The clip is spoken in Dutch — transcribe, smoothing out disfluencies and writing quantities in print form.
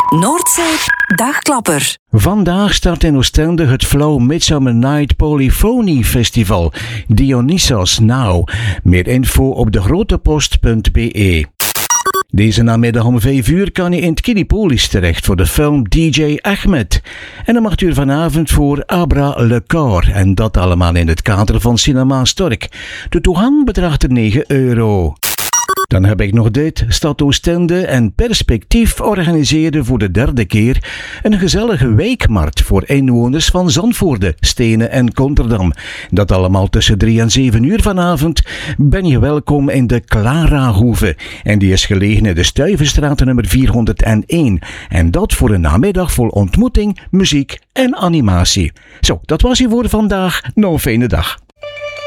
Noordzee Dagklapper. Vandaag start in Oostende het Flow Midsummer Night Polyphonie Festival. Dionysos Now. Meer info op degrotepost.be. Deze namiddag om 5 uur kan je in het Kinepolis terecht voor de film DJ Ahmed. En dan mag u vanavond voor Abra Le Corps. En dat allemaal in het kader van Cinema Stork. De toegang bedraagt €9. Dan heb ik nog dit. Stad Oostende en Perspectief organiseren voor de 3e keer een gezellige weekmarkt voor inwoners van Zandvoorde, Stenen en Konterdam. Dat allemaal tussen 3 en 7 uur vanavond. Ben je welkom in de Clara-hoeve. En die is gelegen in de Stuyvenstraat nummer 401. En dat voor een namiddag vol ontmoeting, muziek en animatie. Zo, dat was ie voor vandaag. Nog een fijne dag.